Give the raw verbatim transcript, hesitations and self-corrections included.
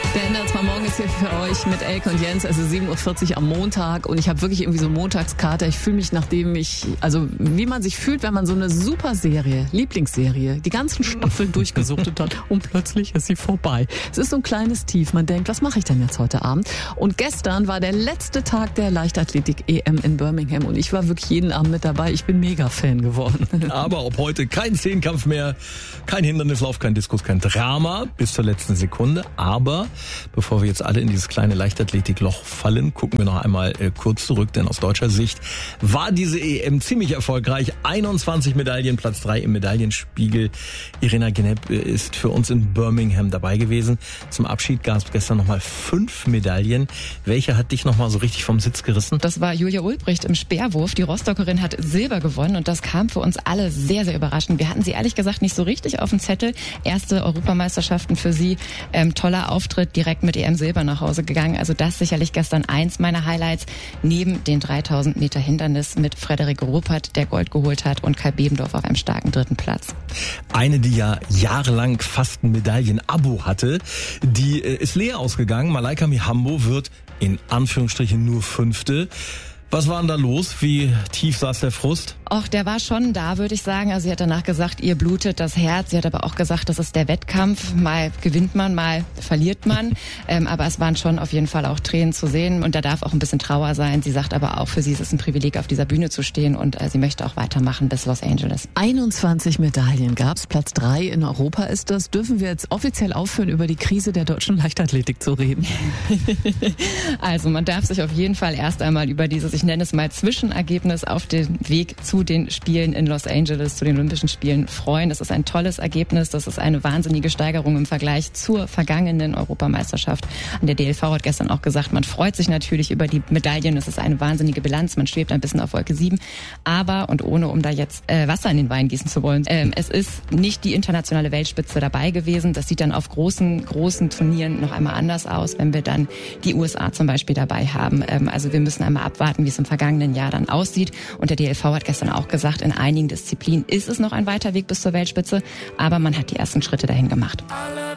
Der Endertsmann morgen ist hier für euch mit Elke und Jens, also sieben Uhr vierzig am Montag, und ich habe wirklich irgendwie so Montagskater. Ich fühle mich, nachdem ich, also wie man sich fühlt, wenn man so eine super Serie, Lieblingsserie, die ganzen Staffeln durchgesuchtet hat und plötzlich ist sie vorbei. Es ist so ein kleines Tief. Man denkt, was mache ich denn jetzt heute Abend? Und gestern war der letzte Tag der Leichtathletik-E M in Birmingham und ich war wirklich jeden Abend mit dabei. Ich bin mega Fan geworden. Aber ob heute kein Zehnkampf mehr, kein Hindernislauf, kein Diskus, kein Drama bis zur letzten Sekunde. Aber bevor wir jetzt alle in dieses kleine Leichtathletikloch fallen, gucken wir noch einmal äh, kurz zurück, denn aus deutscher Sicht war diese E M ziemlich erfolgreich. einundzwanzig Medaillen, Platz drei im Medaillenspiegel. Irina Genep äh, ist für uns in Birmingham dabei gewesen. Zum Abschied gab es gestern nochmal fünf Medaillen. Welche hat dich nochmal so richtig vom Sitz gerissen? Das war Julia Ulbricht im Speerwurf. Die Rostockerin hat Silber gewonnen und das kam für uns alle sehr, sehr überraschend. Wir hatten sie ehrlich gesagt nicht so richtig auf dem Zettel. Erste Europameisterschaften für sie. Ähm, toller Auftritt, direkt mit E M-Silber nach Hause gegangen. Also das sicherlich gestern eins meiner Highlights. Neben den dreitausend Meter Hindernis mit Frederike Ruppert, der Gold geholt hat, und Kai Bebendorf auf einem starken dritten Platz. Eine, die ja jahrelang fast ein Medaillen-Abo hatte, die äh, ist leer ausgegangen. Malaika Mihambo wird in Anführungsstrichen nur Fünfte. Was war denn da los? Wie tief saß der Frust? Och, der war schon da, würde ich sagen. Also sie hat danach gesagt, ihr blutet das Herz. Sie hat aber auch gesagt, das ist der Wettkampf. Mal gewinnt man, mal verliert man. ähm, aber es waren schon auf jeden Fall auch Tränen zu sehen. Und da darf auch ein bisschen Trauer sein. Sie sagt aber auch, für sie ist es ein Privileg, auf dieser Bühne zu stehen. Und äh, sie möchte auch weitermachen bis Los Angeles. einundzwanzig Medaillen gab's, Platz drei in Europa ist das. Dürfen wir jetzt offiziell aufhören, über die Krise der deutschen Leichtathletik zu reden? Also man darf sich auf jeden Fall erst einmal über dieses, ich nenne es mal, Zwischenergebnis auf dem Weg zu den Spielen in Los Angeles, zu den Olympischen Spielen freuen. Das ist ein tolles Ergebnis. Das ist eine wahnsinnige Steigerung im Vergleich zur vergangenen Europameisterschaft. Und der D L V hat gestern auch gesagt, man freut sich natürlich über die Medaillen. Es ist eine wahnsinnige Bilanz. Man schwebt ein bisschen auf Wolke sieben. Aber, und ohne um da jetzt äh, Wasser in den Wein gießen zu wollen, ähm, es ist nicht die internationale Weltspitze dabei gewesen. Das sieht dann auf großen, großen Turnieren noch einmal anders aus, wenn wir dann die U S A zum Beispiel dabei haben. Ähm, also wir müssen einmal abwarten, wie es im vergangenen Jahr dann aussieht. Und der D L V hat gestern auch gesagt, in einigen Disziplinen ist es noch ein weiter Weg bis zur Weltspitze, aber man hat die ersten Schritte dahin gemacht. Alle